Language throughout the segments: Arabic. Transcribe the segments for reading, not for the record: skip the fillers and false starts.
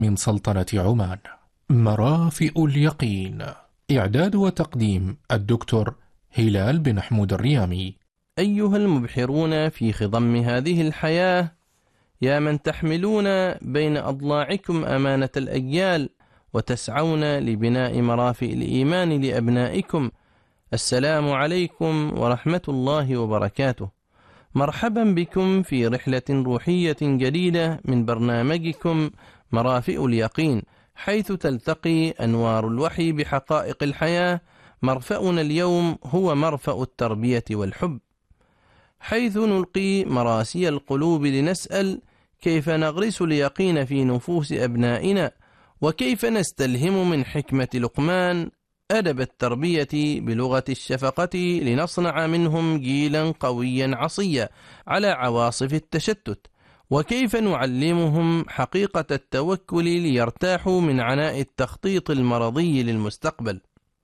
من سلطنة عمان. مرافئ اليقين. إعداد وتقديم الدكتور هلال بن حمود الريامي. أيها المبحرون في خضم هذه الحياة، يا من تحملون بين أضلاعكم أمانة الأجيال وتسعون لبناء مرافئ الإيمان لأبنائكم، السلام عليكم ورحمة الله وبركاته. مرحبا بكم في رحلة روحية جديدة من برنامجكم مرافئ اليقين، حيث تلتقي أنوار الوحي بحقائق الحياة. مرفأنا اليوم هو مرفأ التربية والحب، حيث نلقي مراسي القلوب لنسأل كيف نغرس اليقين في نفوس أبنائنا، وكيف نستلهم من حكمة لقمان أدب التربية بلغة الشفقة لنصنع منهم جيلا قويا عصيا على عواصف التشتت، وكيف نعلمهم حقيقة التوكل ليرتاحوا من عناء التخطيط المرضي للمستقبل.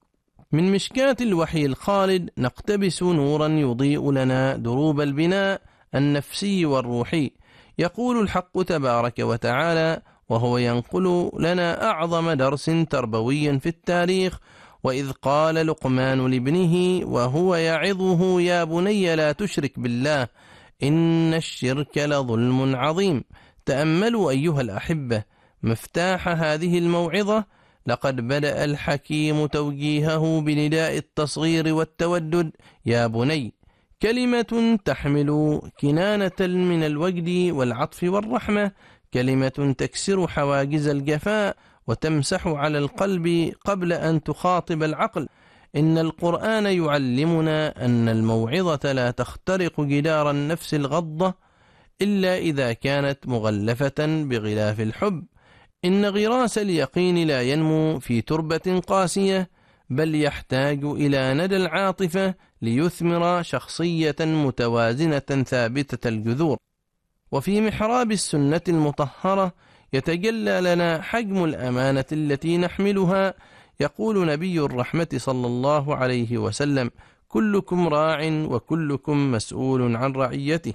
من مشكاة الوحي الخالد نقتبس نورا يضيء لنا دروب البناء النفسي والروحي. يقول الحق تبارك وتعالى وهو ينقل لنا أعظم درس تربوي في التاريخ: وإذ قال لقمان لابنه وهو يعظه يا بني لا تشرك بالله إن الشرك لظلم عظيم. تأملوا أيها الأحبة مفتاح هذه الموعظة. لقد بدأ الحكيم توجيهه بنداء التصغير والتودد: يا بني، كلمة تحمل كنانة من الوجد والعطف والرحمة، كلمة تكسر حواجز الجفاء وتمسح على القلب قبل أن تخاطب العقل. إن القرآن يعلمنا أن الموعظة لا تخترق جدار النفس الغضة إلا إذا كانت مغلفة بغلاف الحب. إن غراس اليقين لا ينمو في تربة قاسية، بل يحتاج إلى ندى العاطفة ليثمر شخصية متوازنة ثابتة الجذور. وفي محراب السنة المطهرة يتجلى لنا حجم الأمانة التي نحملها. يقول نبي الرحمة صلى الله عليه وسلم: كلكم راع وكلكم مسؤول عن رعيته.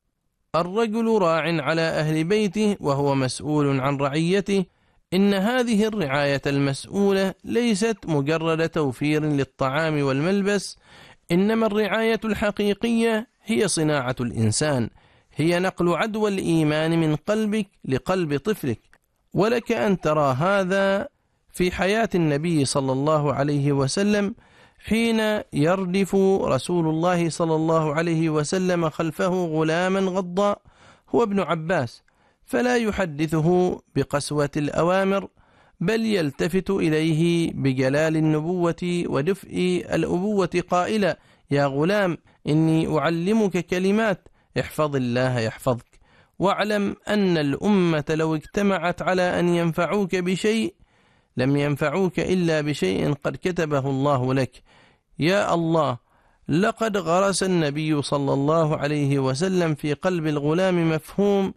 الرجل راع على أهل بيته وهو مسؤول عن رعيته. إن هذه الرعاية المسؤولة ليست مجرد توفير للطعام والملبس، إنما الرعاية الحقيقية هي صناعة الإنسان، هي نقل عدوى الإيمان من قلبك لقلب طفلك. ولك أن ترى هذا في حياة النبي صلى الله عليه وسلم، حين يردف رسول الله صلى الله عليه وسلم خلفه غلاما غضاء هو ابن عباس، فلا يحدثه بقسوة الأوامر، بل يلتفت إليه بجلال النبوة ودفء الأبوة قائلا: يا غلام، إني أعلمك كلمات، احفظ الله يحفظك، واعلم أن الأمة لو اجتمعت على أن ينفعوك بشيء لم ينفعوك إلا بشيء قد كتبه الله لك. يا الله، لقد غرس النبي صلى الله عليه وسلم في قلب الغلام مفهوم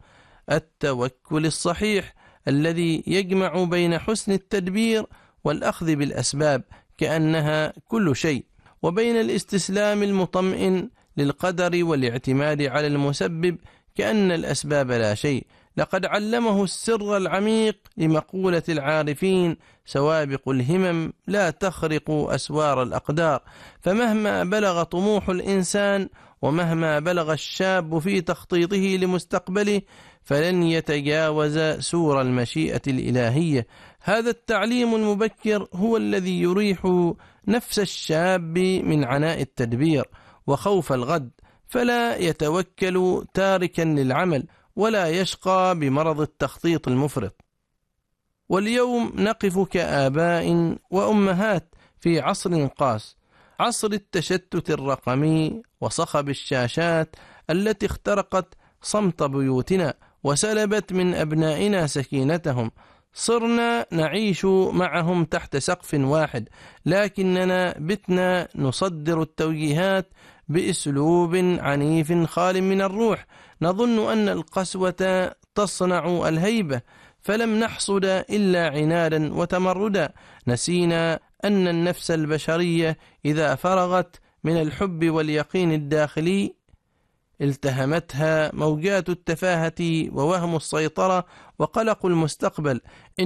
التوكل الصحيح الذي يجمع بين حسن التدبير والأخذ بالأسباب كأنها كل شيء، وبين الاستسلام المطمئن للقدر والاعتماد على المسبب كأن الأسباب لا شيء. لقد علمه السر العميق لمقولة العارفين: سوابق الهمم لا تخرق أسوار الأقدار. فمهما بلغ طموح الإنسان ومهما بلغ الشاب في تخطيطه لمستقبله فلن يتجاوز سور المشيئة الإلهية. هذا التعليم المبكر هو الذي يريح نفس الشاب من عناء التدبير وخوف الغد، فلا يتوكل تاركا للعمل ولا يشقى بمرض التخطيط المفرط. واليوم نقف كآباء وأمهات في عصر قاس، عصر التشتت الرقمي وصخب الشاشات التي اخترقت صمت بيوتنا وسلبت من أبنائنا سكينتهم. صرنا نعيش معهم تحت سقف واحد، لكننا بتنا نصدر التوجيهات بأسلوب عنيف خال من الروح. نظن أن القسوة تصنع الهيبة، فلم نحصد إلا عنادا وتمردا. نسينا أن النفس البشرية إذا فرغت من الحب واليقين الداخلي التهمتها موجات التفاهة ووهم السيطرة وقلق المستقبل.